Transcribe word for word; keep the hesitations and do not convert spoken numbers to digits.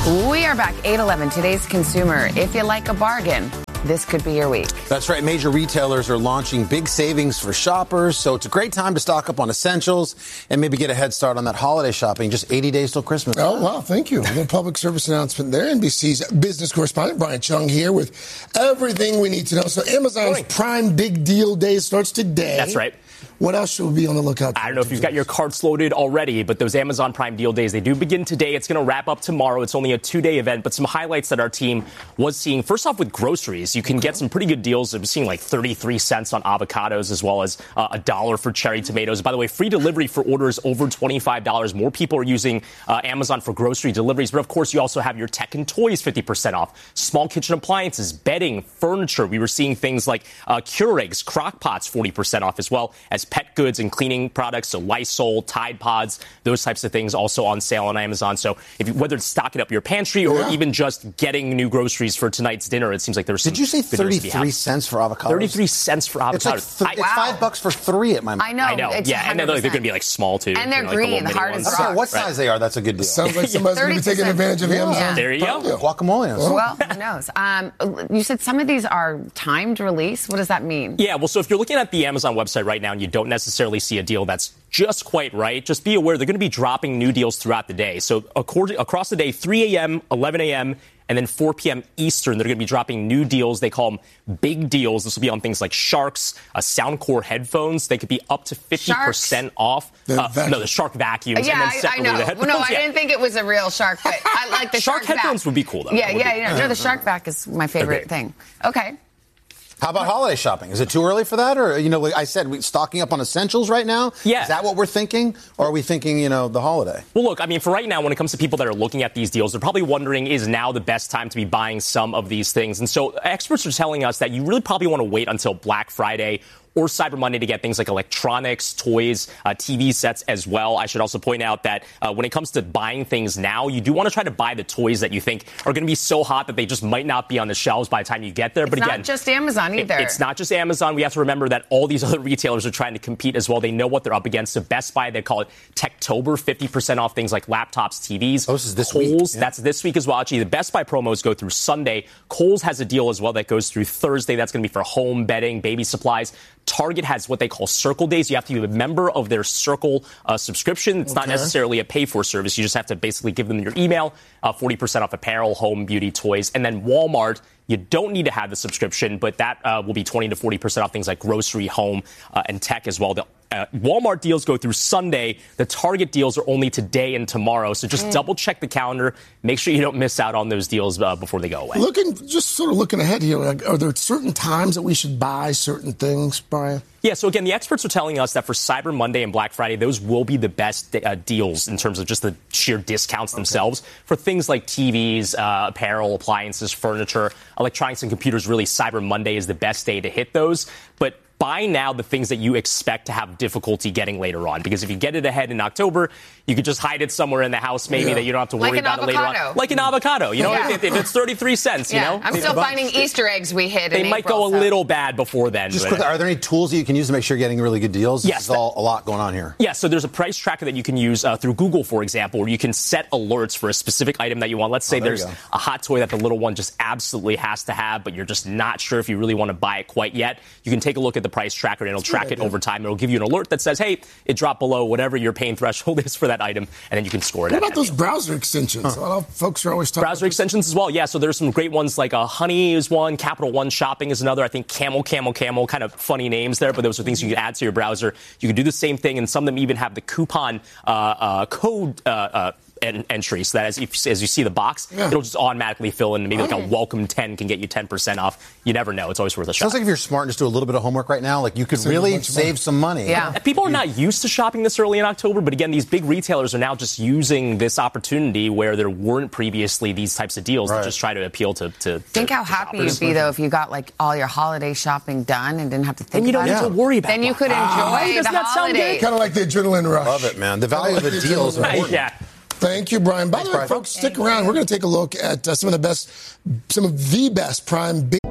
We are back, eight eleven, today's consumer. If you like a bargain, this could be your week. That's right. Major retailers are launching big savings for shoppers, so it's a great time to stock up on essentials and maybe get a head start on that holiday shopping. Just eighty days till Christmas. Oh, wow. Thank you. A little public service announcement there. N B C's business correspondent Brian Chung here with everything we need to know. So Amazon's Prime Big Deal Day starts today. That's right. What else should we be on the lookout for? I don't know if you've got your carts loaded already, but those Amazon Prime Deal Days, they do begin today. It's going to wrap up tomorrow. It's only a two-day event, but some highlights that our team was seeing. First off, with groceries, you can okay. get some pretty good deals. I'm seeing like thirty-three cents on avocados as well as uh, a dollar for cherry tomatoes. By the way, free delivery for orders over twenty-five dollars. More people are using uh, Amazon for grocery deliveries. But, of course, you also have your tech and toys fifty percent off. Small kitchen appliances, bedding, furniture. We were seeing things like uh, Keurigs, crock pots, forty percent off, as well as pet goods and cleaning products, so Lysol, Tide Pods, those types of things also on sale on Amazon. So if you, whether it's stocking up your pantry or yeah. even just getting new groceries for tonight's dinner, it seems like there's some. Did you say thirty-three cents for avocados? thirty-three cents for avocados. It's, like th- it's wow. five bucks for three at my I know. I know. Yeah, and then they're, they're going to be like small too. And they're you know, green, like the hard as rock. What size right. they are, that's a good deal. Sounds like somebody's going to be taking advantage of Amazon. Yeah. There you go. Yeah. Guacamole. Well, who knows? Um, you said some of these are timed release. What does that mean? Yeah, well, so if you're looking at the Amazon website right now and you don't necessarily see a deal that's just quite right, just be aware they're going to be dropping new deals throughout the day. So according, across the day, three a.m., eleven a.m., and then four p.m. Eastern, they're going to be dropping new deals. They call them big deals. This will be on things like Sharks, uh, Soundcore headphones. They could be up to fifty percent Sharks? off. Uh, no, the Shark vacuums. Yeah, and then I, I know. The headphones. No, I yeah. didn't think it was a real shark, but I like the Shark, shark headphones back. would be cool, though. Yeah, yeah, be- yeah. No, the shark back is my favorite okay. thing. Okay. How about holiday shopping? Is it too early for that? Or, you know, like I said, we stocking up on essentials right now? Yeah. Is that what we're thinking? Or are we thinking, you know, the holiday? Well, look, I mean, for right now, when it comes to people that are looking at these deals, they're probably wondering, is now the best time to be buying some of these things? And so experts are telling us that you really probably want to wait until Black Friday or Cyber Monday to get things like electronics, toys, uh, T V sets as well. I should also point out that uh, when it comes to buying things now, you do want to try to buy the toys that you think are going to be so hot that they just might not be on the shelves by the time you get there. It's but again, not just Amazon either. It, it's not just Amazon. We have to remember that all these other retailers are trying to compete as well. They know what they're up against. So Best Buy, they call it Techtober, fifty percent off things like laptops, T Vs. Oh, this is this Kohl's, week. Yeah. That's this week as well. Actually, the Best Buy promos go through Sunday. Kohl's has a deal as well that goes through Thursday. That's going to be for home, bedding, baby supplies. Target has what they call Circle Days. You have to be a member of their Circle uh, subscription. It's okay. not necessarily a pay-for service. You just have to basically give them your email, uh, forty percent off apparel, home, beauty, toys. And then Walmart, you don't need to have the subscription, but that uh, will be twenty to forty percent off things like grocery, home, uh, and tech as well. The uh, Walmart deals go through Sunday. The Target deals are only today and tomorrow. So just mm. double check the calendar. Make sure you don't miss out on those deals uh, before they go away. Looking, just sort of looking ahead here, like, are there certain times that we should buy certain things, Brian? Yeah, so again, the experts are telling us that for Cyber Monday and Black Friday, those will be the best uh, deals in terms of just the sheer discounts okay. themselves. For things like T Vs, uh, apparel, appliances, furniture, electronics, and computers, really Cyber Monday is the best day to hit those. But buy now the things that you expect to have difficulty getting later on. Because if you get it ahead in October, you could just hide it somewhere in the house maybe yeah. that you don't have to worry like about avocado. it later on. Like an avocado. You know, yeah. if, if it's thirty-three cents, yeah. you know. I'm still finding Easter eggs we hid They in might April, go a so. little bad before then. Just but, quickly, are there any tools that you can use to make sure you're getting really good deals? This yes. is all a lot going on here. Yeah, so there's a price tracker that you can use uh, through Google, for example, where you can set alerts for a specific item that you want. Let's say oh, there there's a hot toy that the little one just absolutely has to have, but you're just not sure if you really want to buy it quite yet. You can take a look at the price tracker, and it'll track it over time. It'll give you an alert that says, hey, it dropped below whatever your pain threshold is for that item, and then you can score it. What about those browser extensions? Huh. A lot of folks are always talking browser about extensions as well. Yeah, so there's some great ones like uh, Honey is one, Capital One Shopping is another. I think Camel, Camel, Camel, kind of funny names there, but those are things you can add to your browser. You can do the same thing, and some of them even have the coupon uh, uh, code uh, uh, en- entry, so that as you, as you see the box, yeah. it'll just automatically fill in. Maybe like a welcome ten can get you ten percent off. You never know. It's always worth a shot. Sounds like if you're smart and just do a little bit of homework right now, like you could save really save some money. Yeah. People are not used to shopping this early in October, but again, these big retailers are now just using this opportunity where there weren't previously these types of deals right. to just try to appeal to. to think to, how to happy shoppers. you'd be though if you got like all your holiday shopping done and didn't have to think. And you don't about need it. to worry about. Then you could enjoy ah, the holidays. Kind of like the adrenaline rush. Love it, man. The value of the deal is important. Yeah. Thank you, Brian. By Thanks, the way, Brian. folks, stick around. We're going to take a look at uh, some of the best, some of the best Prime Big